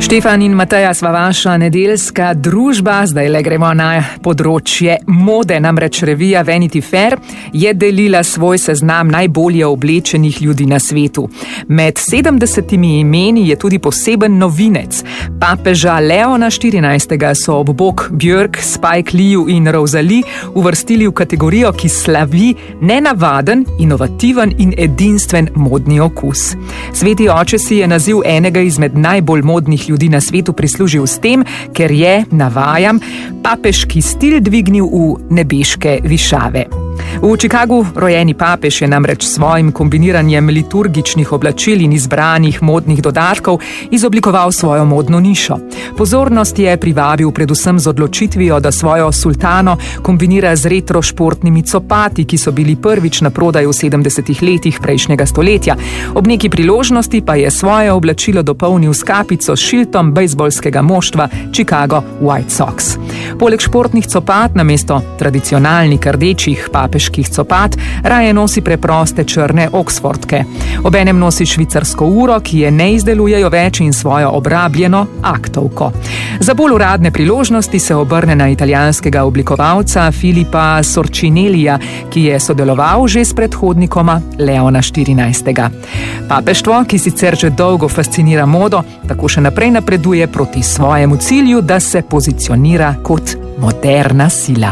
Štefan in Mateja sva vaša nedeljska družba, zdaj le gremo na področje mode, namreč revija Vanity Fair je delila svoj seznam najbolje oblečenih ljudi na svetu. Med 70 imeni je tudi poseben novinec. Papeža Leona XIV. So ob bok Björk, Spike Leeju in Rosalie uvrstili v kategorijo, ki slavi nenavaden, inovativen in edinstven modni okus. Sveti oče si je naziv enega izmed najbolj modnih ljudi na svetu prislužil s tem, ker je, navajam, papeški stil dvignil v nebeške višave. V Chicagu rojeni papež je namreč svojim kombiniranjem liturgičnih oblačil in izbranih modnih dodatkov izoblikoval svojo modno nišo. Pozornost je privabil predvsem z odločitvijo, da svojo sultano kombinira z retro športnimi copati, ki so bili prvič na prodaj v 70. letih prejšnjega stoletja. Ob neki priložnosti pa je svoje oblačilo dopolnil s kapico s šiltom bejzbolskega moštva Chicago White Sox. Poleg športnih copat namesto tradicionalnih rdečih papeških copat raje nosi preproste črne oksfordke. Obenem nosi švicarsko uro, ki je ne izdelujejo več, in svojo obrabljeno aktovko. Za bolj uradne priložnosti se obrne na italijanskega oblikovalca Filipa Sorcinellija, ki je sodeloval že s predhodnikoma Leona XIV. Papeštvo, ki sicer že dolgo fascinira modo, tako še naprej napreduje proti svojemu cilju, da se pozicionira kot moderna sila.